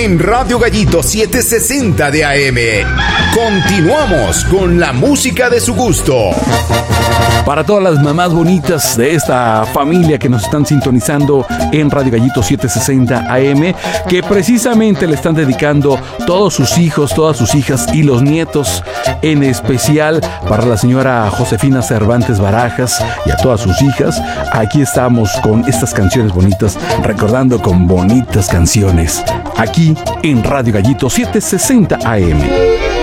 en Radio Gallito 760 de AM. Continuamos con la música de su gusto. Para todas las mamás bonitas de esta familia que nos están sintonizando en Radio Gallito 760 AM, que precisamente le están dedicando todos sus hijos, todas sus hijas y los nietos, en especial para la señora Josefina Cervantes Barajas y a todas sus hijas. Aquí estamos con estas canciones bonitas, recordando con bonitas canciones, aquí en Radio Gallito 760 AM.